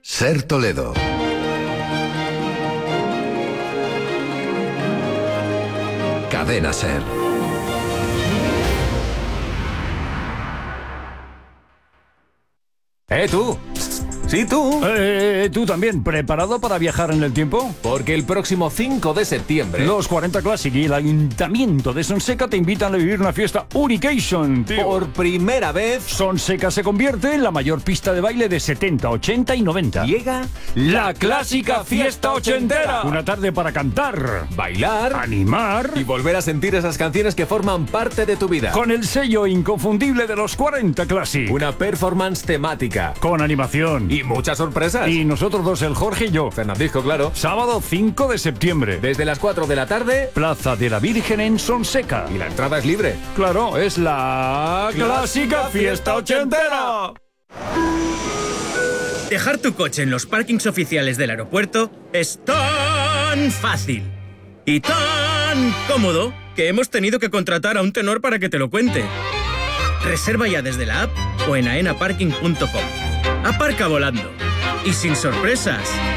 Ser Toledo. Cadena Ser. Tú. Sí, tú. Tú también, ¿preparado para viajar en el tiempo? Porque el próximo 5 de septiembre... Los 40 Classic y el Ayuntamiento de Sonseca te invitan a vivir una fiesta Unication, tío. Por primera vez... Sonseca se convierte en la mayor pista de baile de 70, 80 y 90. Llega la clásica fiesta ochentera. Una tarde para cantar, bailar, animar y volver a sentir esas canciones que forman parte de tu vida. Con el sello inconfundible de los 40 Classic. Una performance temática. Con animación. Y muchas sorpresas. Y nosotros dos, el Jorge y yo. Fernandisco, claro. Sábado 5 de septiembre. Desde las 4 de la tarde. Plaza de la Virgen en Sonseca. Y la entrada es libre. Claro, es la clásica fiesta ochentera. Dejar tu coche en los parkings oficiales del aeropuerto es tan fácil y tan cómodo que hemos tenido que contratar a un tenor para que te lo cuente. Reserva ya desde la app o en aenaparking.com. Aparca volando y sin sorpresas.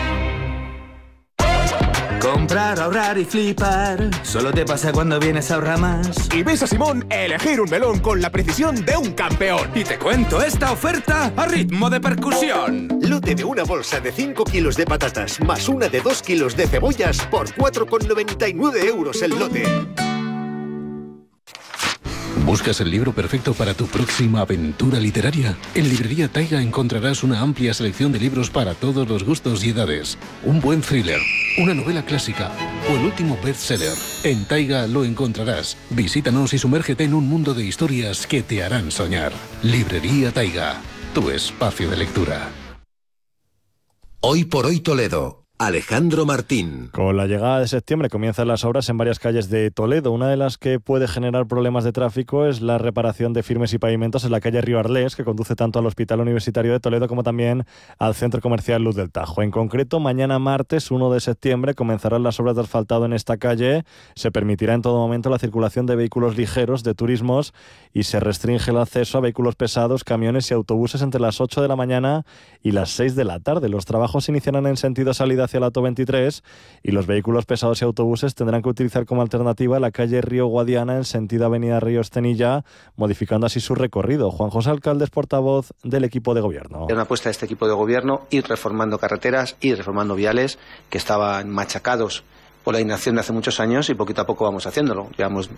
Comprar, ahorrar y flipar solo te pasa cuando vienes a Ahorramás. Y ves a Simón elegir un melón con la precisión de un campeón. Y te cuento esta oferta a ritmo de percusión. Lote de una bolsa de 5 kilos de patatas más una de 2 kilos de cebollas por 4,99 € el lote. ¿Buscas el libro perfecto para tu próxima aventura literaria? En Librería Taiga encontrarás una amplia selección de libros para todos los gustos y edades. Un buen thriller, una novela clásica o el último bestseller. En Taiga lo encontrarás. Visítanos y sumérgete en un mundo de historias que te harán soñar. Librería Taiga, tu espacio de lectura. Hoy por hoy Toledo. Alejandro Martín. Con la llegada de septiembre comienzan las obras en varias calles de Toledo. Una de las que puede generar problemas de tráfico es la reparación de firmes y pavimentos en la calle Río Arlés, que conduce tanto al Hospital Universitario de Toledo como también al Centro Comercial Luz del Tajo. En concreto, mañana martes 1 de septiembre comenzarán las obras de asfaltado en esta calle. Se permitirá en todo momento la circulación de vehículos ligeros, de turismos, y se restringe el acceso a vehículos pesados, camiones y autobuses entre las 8 de la mañana y las 6 de la tarde. Los trabajos se iniciarán en sentido salida hacia la Auto 23 y los vehículos pesados y autobuses tendrán que utilizar como alternativa la calle Río Guadiana en sentido Avenida Río Estenilla, modificando así su recorrido. Juan José Alcalde es portavoz del equipo de gobierno. Es una apuesta de este equipo de gobierno, ir reformando carreteras, ir reformando viales que estaban machacados por la inacción de hace muchos años y poquito a poco vamos haciéndolo.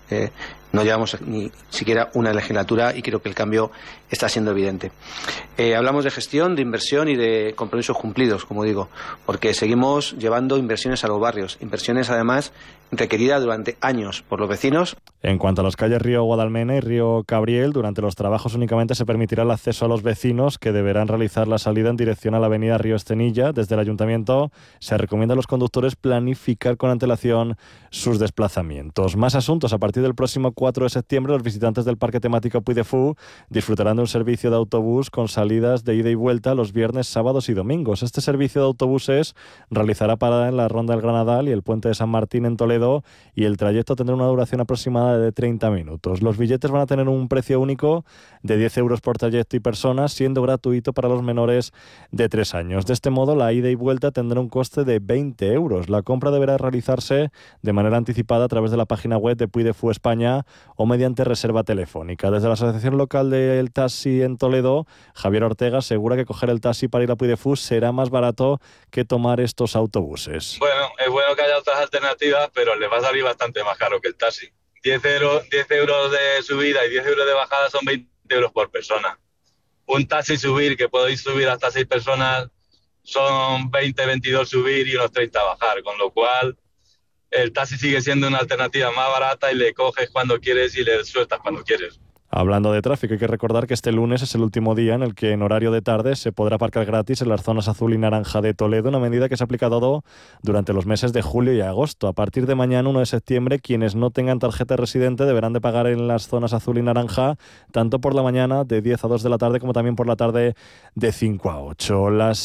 No llevamos ni siquiera una legislatura y creo que el cambio está siendo evidente. Hablamos de gestión, de inversión y de compromisos cumplidos, como digo, porque seguimos llevando inversiones a los barrios, inversiones además requeridas durante años por los vecinos. En cuanto a las calles Río Guadalmena y Río Cabriel, durante los trabajos únicamente se permitirá el acceso a los vecinos, que deberán realizar la salida en dirección a la avenida Río Estenilla. Desde el Ayuntamiento se recomienda a los conductores planificar con antelación sus desplazamientos. Más asuntos. A partir del próximo 4 de septiembre, los visitantes del Parque Temático Puy de Fou disfrutarán de un servicio de autobús con salidas de ida y vuelta los viernes, sábados y domingos. Este servicio de autobuses realizará parada en la Ronda del Granadal y el Puente de San Martín en Toledo, y el trayecto tendrá una duración aproximada de 30 minutos. Los billetes van a tener un precio único de 10 € por trayecto y persona, siendo gratuito para los menores de 3 años. De este modo, la ida y vuelta tendrá un coste de 20 €. La compra deberá realizarse de manera anticipada a través de la página web de Puy de Fou España o mediante reserva telefónica. Desde la Asociación Local del Taxi en Toledo, Javier Ortega asegura que coger el taxi para ir a Puy de Fou será más barato que tomar estos autobuses. Bueno, es bueno que haya otras alternativas, pero les va a salir bastante más caro que el taxi. 10 euros de subida y 10 € de bajada son 20 € por persona. Un taxi subir, que podéis subir hasta 6 personas, son 20, 22 subir y unos 30 bajar, con lo cual el taxi sigue siendo una alternativa más barata y le coges cuando quieres y le sueltas cuando quieres. Hablando de tráfico, hay que recordar que este lunes es el último día en el que en horario de tarde se podrá aparcar gratis en las zonas azul y naranja de Toledo, una medida que se ha aplicado durante los meses de julio y agosto. A partir de mañana, 1 de septiembre, quienes no tengan tarjeta residente deberán de pagar en las zonas azul y naranja, tanto por la mañana de 10 a 2 de la tarde como también por la tarde de 5 a 8. Las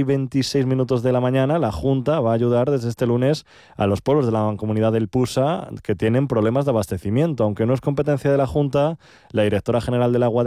7:26 de la mañana, la Junta va a ayudar desde este lunes a los pueblos de la Mancomunidad del Pusa que tienen problemas de abastecimiento. Aunque no es competencia de la Junta, la directora general del Agua